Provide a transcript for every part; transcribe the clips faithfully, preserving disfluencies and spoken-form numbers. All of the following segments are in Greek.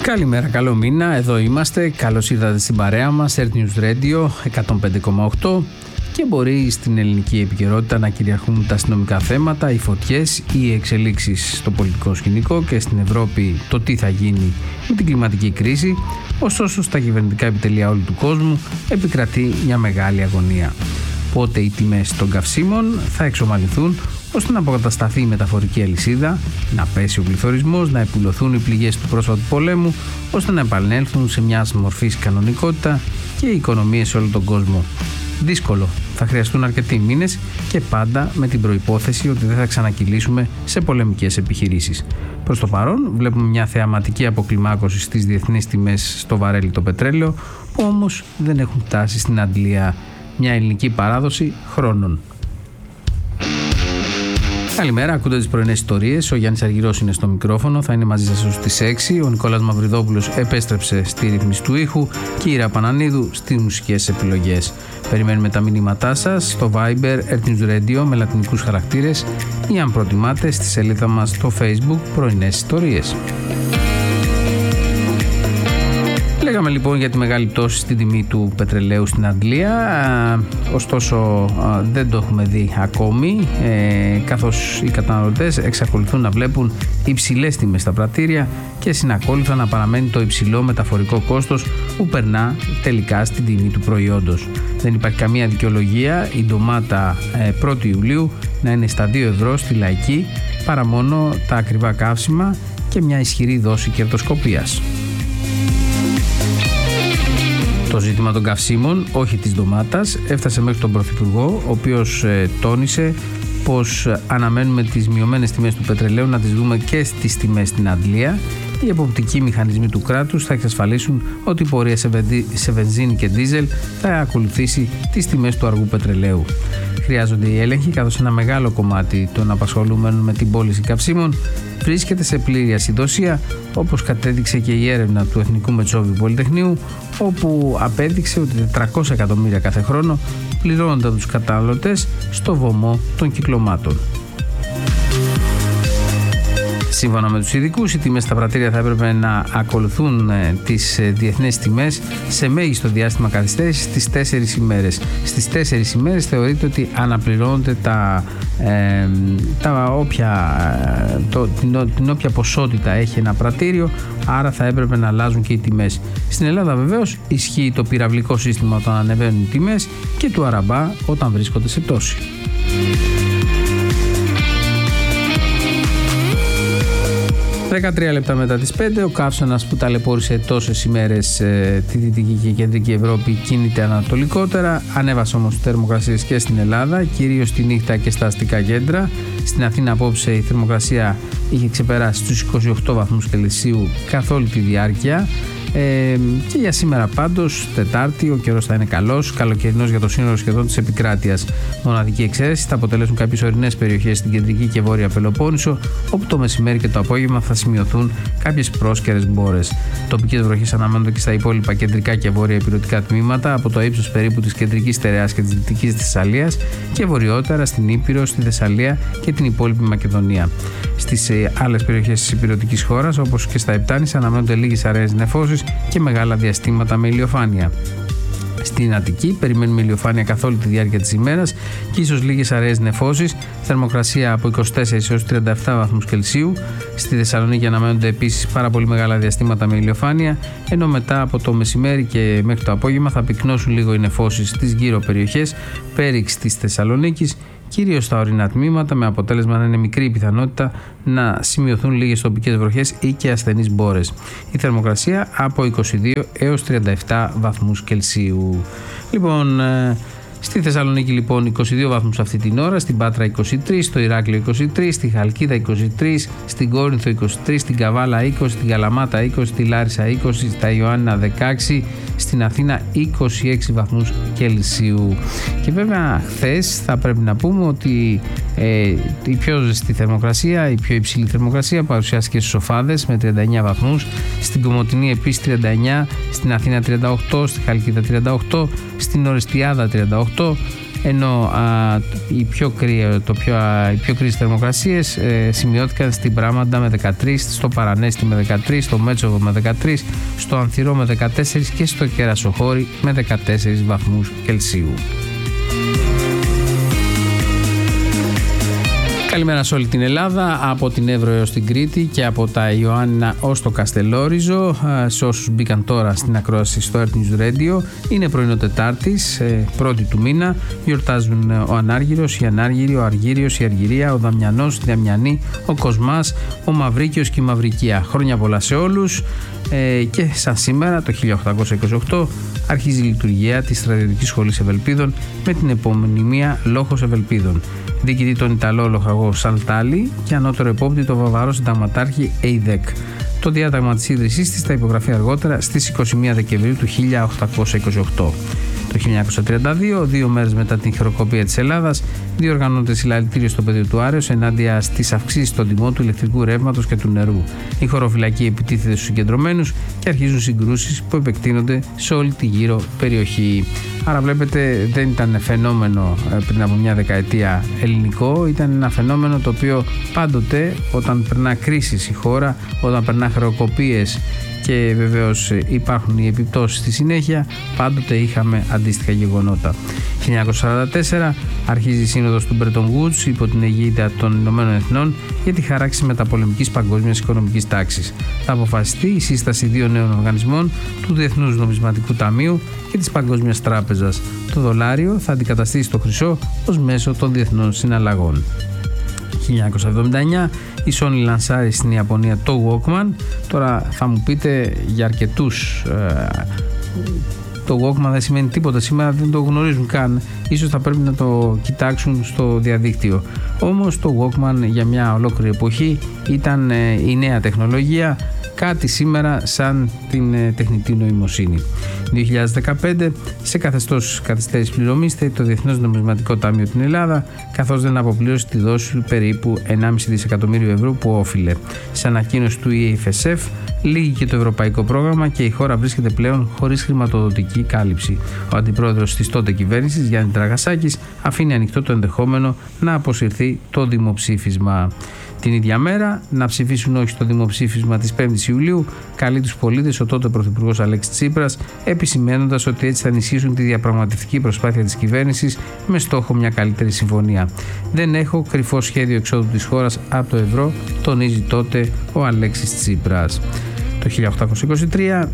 Καλημέρα, καλό μήνα, εδώ είμαστε. Καλώς ήρθατε στην παρέα μας, Earth News Radio εκατόν πέντε κόμμα οκτώ, και μπορεί στην ελληνική επικαιρότητα να κυριαρχούν τα αστυνομικά θέματα, οι φωτιές, οι εξελίξεις στο πολιτικό σκηνικό και στην Ευρώπη το τι θα γίνει με την κλιματική κρίση. Ωστόσο, στα κυβερνητικά επιτελεία όλου του κόσμου επικρατεί μια μεγάλη αγωνία. Πότε οι τιμές των καυσίμων θα εξομαλυνθούν ώστε να αποκατασταθεί η μεταφορική αλυσίδα, να πέσει ο πληθωρισμός, να επουλωθούν οι πληγές του πρόσφατου πολέμου, ώστε να επανέλθουν σε μια μορφής κανονικότητα και οι οικονομίες σε όλο τον κόσμο. Δύσκολο. Θα χρειαστούν αρκετοί μήνες και πάντα με την προϋπόθεση ότι δεν θα ξανακυλήσουμε σε πολεμικές επιχειρήσεις. Προς το παρόν βλέπουμε μια θεαματική αποκλιμάκωση στις διεθνείς τιμές στο βαρέλι το πετρέλαιο, που όμως δεν έχουν φτάσει στην αντλία, μια ελληνική παράδοση χρόνων. Καλημέρα, ακούτε τις πρωινές ιστορίες. Ο Γιάννης Αργυρός είναι στο μικρόφωνο, θα είναι μαζί σας στις έξι. Ο Νικόλας Μαυριδόπουλος επέστρεψε στη ρύθμιση του ήχου και η Ήρα Πανανίδου στις μουσικές επιλογές. Περιμένουμε τα μηνύματά σας στο Viber Earth News Radio με λατινικούς χαρακτήρες ή, αν προτιμάτε, στη σελίδα μας στο Facebook πρωινές ιστορίες. Λέγαμε λοιπόν για τη μεγάλη πτώση στην τιμή του πετρελαίου στην Αγγλία, ωστόσο δεν το έχουμε δει ακόμη, ε, καθώς οι καταναλωτές εξακολουθούν να βλέπουν υψηλές τιμές στα πρατήρια και συνακόλουθα να παραμένει το υψηλό μεταφορικό κόστος που περνά τελικά στην τιμή του προϊόντος. Δεν υπάρχει καμία δικαιολογία η ντομάτα ε, πρώτη Ιουλίου να είναι στα δύο ευρώ στη Λαϊκή, παρά μόνο τα ακριβά καύσιμα και μια ισχυρή δόση κερδοσκοπίας. Το ζήτημα των καυσίμων, όχι της ντομάτας, έφτασε μέχρι τον Πρωθυπουργό, ο οποίος ε, τόνισε πως αναμένουμε τις μειωμένες τιμές του πετρελαίου να τις δούμε και στις τιμές στην Αγγλία. Οι εποπτικοί μηχανισμοί του κράτους θα εξασφαλίσουν ότι η πορεία σε, βενζί, σε βενζίνη και ντίζελ θα ακολουθήσει τις τιμές του αργού πετρελαίου. Χρειάζονται οι έλεγχοι, καθώς ένα μεγάλο κομμάτι των απασχολούμενων με την πώληση καυσίμων βρίσκεται σε πλήρη ασυδοσία, όπως κατέδειξε και η έρευνα του Εθνικού Μετσόβιου Πολυτεχνείου, όπου απέδειξε ότι τετρακόσια εκατομμύρια κάθε χρόνο πληρώνονται τους καταναλωτές στο βωμό των κυκλωμάτων. Σύμφωνα με τους ειδικούς, οι τιμές στα πρατήρια θα έπρεπε να ακολουθούν ε, τις ε, διεθνές τιμές σε μέγιστο διάστημα καθυστέρησης στις τέσσερις ημέρες. Στις τέσσερις ημέρες θεωρείται ότι αναπληρώνονται τα, ε, τα όποια, το, την, την όποια ποσότητα έχει ένα πρατήριο, άρα θα έπρεπε να αλλάζουν και οι τιμές. Στην Ελλάδα βεβαίως ισχύει το πυραυλικό σύστημα όταν ανεβαίνουν οι τιμές και του αραμπά όταν βρίσκονται σε πτώση. δεκατρία λεπτά μετά τις πέντε, ο καύσωνας που ταλαιπώρησε τόσες ημέρες ε, τη Δυτική και Κεντρική Ευρώπη κινείται ανατολικότερα. Ανέβασε όμως θερμοκρασίες και στην Ελλάδα, κυρίως τη νύχτα και στα αστικά κέντρα. Στην Αθήνα απόψε η θερμοκρασία είχε ξεπεράσει τους είκοσι οκτώ βαθμούς Κελσίου καθ' όλη τη διάρκεια. Ε, και για σήμερα πάντως, Τετάρτη, ο καιρός θα είναι καλός, καλοκαιρινός για το σύνολο σχεδόν της επικράτειας. Μοναδική εξαίρεση θα αποτελέσουν κάποιες ορεινές περιοχές στην κεντρική και βόρεια Πελοπόννησο, όπου το μεσημέρι και το απόγευμα θα σημειωθούν κάποιες πρόσκαιρες μπόρες. Τοπικές βροχές αναμένονται και στα υπόλοιπα κεντρικά και βόρεια ηπειρωτικά τμήματα, από το ύψος περίπου της κεντρικής Στερεάς και της δυτικής Θεσσαλίας και βορειότερα στην Ήπειρο, στη Θεσσαλία και την υπόλοιπη Μακεδονία. Στις άλλες περιοχές της ηπειρωτικής χώρας, όπως και στα Επτάνης, αναμένονται λίγες αραιές νεφώσεις και μεγάλα διαστήματα με ηλιοφάνεια. Στην Αττική περιμένουμε ηλιοφάνεια καθ' όλη τη διάρκεια της ημέρας και ίσως λίγες αραιές νεφώσεις, θερμοκρασία από είκοσι τέσσερα έως τριάντα επτά βαθμούς Κελσίου. Στη Θεσσαλονίκη αναμένονται επίσης πάρα πολύ μεγάλα διαστήματα με ηλιοφάνεια, ενώ μετά από το μεσημέρι και μέχρι το απόγευμα θα πυκνώσουν λίγο οι νεφώσεις στις γύρω περιοχές, πέριξ της Θεσσαλονίκης, κυρίως στα ορεινά τμήματα, με αποτέλεσμα να είναι μικρή η πιθανότητα να σημειωθούν λίγες τοπικές βροχές ή και ασθενείς μπόρες. Η θερμοκρασία από είκοσι δύο έως τριάντα επτά βαθμούς Κελσίου. Λοιπόν, στη Θεσσαλονίκη λοιπόν είκοσι δύο βαθμούς αυτή την ώρα, στην Πάτρα είκοσι τρία, στο Ηράκλειο είκοσι τρία, στη Χαλκίδα είκοσι τρία, στην Κόρινθο είκοσι τρία, στην Καβάλα είκοσι, στην Καλαμάτα είκοσι, στη Λάρισα είκοσι, στα Ιωάννινα δεκαέξι, στην Αθήνα είκοσι έξι βαθμούς Κελσίου. Και βέβαια χθες θα πρέπει να πούμε ότι ε, η πιο ζεστή θερμοκρασία, η πιο υψηλή θερμοκρασία παρουσιάστηκε στους Σοφάδες με τριάντα εννέα βαθμούς, στην Κομοτηνή επίσης τριάντα εννέα, στην Αθήνα τριάντα οκτώ, στη Χαλκίδα τριάντα οκτώ, στην Ορεστιάδα τριάντα οκτώ, οκτώ, ενώ α, οι πιο, κρύε, το πιο, α, οι πιο κρύες θερμοκρασίες ε, σημειώθηκαν στην Πράμαντα με δεκατρείς, στο Παρανέστη με δεκατρείς, στο Μέτσοβο με δεκατρείς, στο Ανθυρό με δεκατέσσερις και στο Κερασοχώρι με δεκατέσσερις βαθμούς Κελσίου. Καλημέρα σε όλη την Ελλάδα, από την Εύρο έως την Κρήτη και από τα Ιωάννινα ως το Καστελόριζο. Σε όσους μπήκαν τώρα στην ακρόαση στο Earth News Radio, είναι πρωινό Τετάρτης, πρώτη του μήνα. Γιορτάζουν ο Ανάργυρος, η Ανάργυρη, ο Αργύριος, η Αργυρία, ο Δαμιανός, η Δαμιανή, ο Κοσμάς, ο Μαυρίκιος και η Μαυρικία. Χρόνια πολλά σε όλους. Ε, και σαν σήμερα το χίλια οκτακόσια είκοσι οκτώ αρχίζει η λειτουργία της Στρατιωτικής Σχολής Ευελπίδων με την επωνυμία Λόχος Ευελπίδων. Διοικητή τον Ιταλό λοχαγό Σαλτάλη και ανώτερο επόπτη το Βαβαρό συνταγματάρχη ΕΙΔΕΚ. Το διάταγμα της ίδρυσής της θα υπογραφεί αργότερα στις είκοσι μία Δεκεμβρίου του χίλια οκτακόσια είκοσι οκτώ. Το χίλια εννιακόσια τριάντα δύο, δύο μέρες μετά την χειροκοπία της Ελλάδας, διοργανώνεται συλλαλητήριο στο πεδίο του Άρεως ενάντια στις αυξήσεις των τιμών του ηλεκτρικού ρεύματος και του νερού. Η χωροφυλακή επιτίθεται στους συγκεντρωμένους και αρχίζουν συγκρούσεις που επεκτείνονται σε όλη τη γύρω περιοχή. Άρα βλέπετε, δεν ήταν φαινόμενο πριν από μια δεκαετία ελληνικό, ήταν ένα φαινόμενο το οποίο πάντοτε όταν περνά κρίσεις η χώρα, όταν περνά χρεοκοπίες και βεβαίως υπάρχουν οι επιπτώσεις στη συνέχεια, πάντοτε είχαμε αντίστοιχα γεγονότα. χίλια εννιακόσια σαράντα τέσσερα αρχίζει η σύνοδος του Bretton Woods υπό την αιγίδα των Ηνωμένων Εθνών για τη χάραξη μεταπολεμικής παγκόσμιας οικονομικής τάξης. Θα αποφασιστεί η σύσταση δύο νέων οργανισμών, του Διεθνούς Νομισματικού Ταμείου και της Παγκόσμιας Τράπεζας. Το δολάριο θα αντικαταστήσει το χρυσό ως μέσο των διεθνών συναλλαγών. χίλια εννιακόσια εβδομήντα εννέα η Sony λανσάρει στην Ιαπωνία το Walkman. Τώρα θα μου πείτε, για αρκετούς ε, το Walkman δεν σημαίνει τίποτα σήμερα, δεν το γνωρίζουν καν, ίσως θα πρέπει να το κοιτάξουν στο διαδίκτυο. Όμως το Walkman για μια ολόκληρη εποχή ήταν ε, η νέα τεχνολογία, κάτι σήμερα σαν την ε, τεχνητή νοημοσύνη. δύο χιλιάδες δεκαπέντε σε καθεστώς καθυστέρησης πληρωμής θέτει το Διεθνές Νομισματικό Ταμείο την Ελλάδα, καθώς δεν αποπλήρωσε τη δόση του περίπου ενάμιση δισεκατομμύριο ευρώ που όφιλε. Σε ανακοίνωση του ι εφ ες εφ λύγει και το ευρωπαϊκό πρόγραμμα και η χώρα βρίσκεται πλέον χωρίς χρηματοδοτική κάλυψη. Ο αντιπρόεδρος της τότε κυβέρνησης, Γιάννη Τραγασάκης, αφήνει ανοιχτό το ενδεχόμενο να αποσυρθεί το δημοψήφισμα. Την ίδια μέρα, να ψηφίσουν όχι στο δημοψήφισμα της πέμπτης Ιουλίου, καλεί τους πολίτες ο τότε Πρωθυπουργός Αλέξης Τσίπρας, επισημαίνοντας ότι έτσι θα ενισχύσουν τη διαπραγματευτική προσπάθεια της κυβέρνησης με στόχο μια καλύτερη συμφωνία. Δεν έχω κρυφό σχέδιο εξόδου της χώρας από το ευρώ, τονίζει τότε ο Αλέξης Τσίπρας. Το χίλια οκτακόσια είκοσι τρία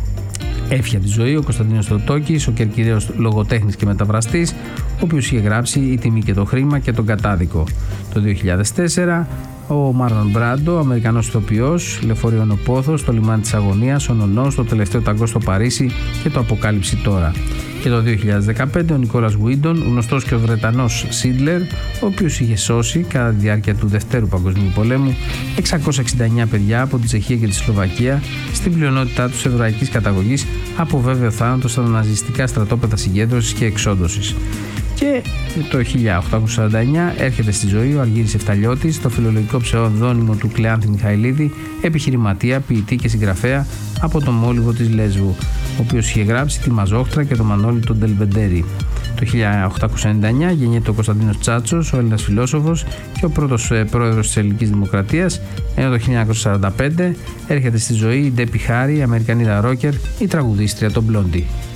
έφυγε τη ζωή ο Κωνσταντίνος Θεοτόκης, ο κερκυραίος λογοτέχνης και μεταφραστής, ο οποίος είχε γράψει «Η τιμή και το χρήμα» και «Τον κατάδικο». Το δύο χιλιάδες τέσσερα ο Μάρλον Μπράντο, ο Αμερικανός ηθοποιός, Λεωφορείων ο Πόθος, Το λιμάνι της αγωνίας, ο Νονός, Το τελευταίο ταγκό στο Παρίσι και Το αποκάλυψη τώρα. Και το δύο χιλιάδες δεκαπέντε ο Νικόλας Γουίντον, γνωστός και ο Βρετανός Σίντλερ, ο οποίος είχε σώσει κατά τη διάρκεια του Δευτέρου Παγκοσμίου Πολέμου εξακόσια εξήντα εννέα παιδιά από τη Τσεχία και τη Σλοβακία, στην πλειονότητά τους εβραϊκής καταγωγής, από βέβαιο θάνατο στα ναζιστικά στρατόπεδα συγκέντρωσης και εξόντωσης. Και το χίλια οκτακόσια σαράντα εννέα έρχεται στη ζωή ο Αργύρης Εφταλιώτης, το φιλολογικό ψευδόνυμο του Κλεάνθη Μιχαηλίδη, επιχειρηματία, ποιητή και συγγραφέα από το Μόλιβο της Λέσβου, ο οποίος είχε γράψει τη Μαζόχτρα και το Μανώλη τον Τελβεντέρη. Το χίλια οκτακόσια ενενήντα εννέα γεννιέται ο Κωνσταντίνος Τσάτσος, ο Έλληνας φιλόσοφος και ο πρώτος πρόεδρος της Ελληνικής Δημοκρατίας, ενώ το χίλια εννιακόσια σαράντα πέντε έρχεται στη ζωή η Ντέπι Χάρη, η Αμερικανίδα ρόκερ, η τραγουδίστρια των Blondie.